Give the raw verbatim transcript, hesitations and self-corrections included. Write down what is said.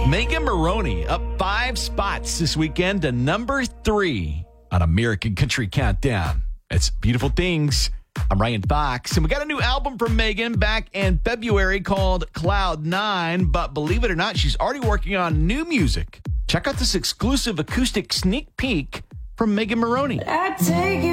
Megan Moroney up five spots this weekend to number three on American Country Countdown. It's Beautiful Things. I'm Ryan Fox, and we got a new album from Megan back in February called Cloud Nine, but believe it or not, she's already working on new music. Check out this exclusive acoustic sneak peek from Megan Moroney. I take it.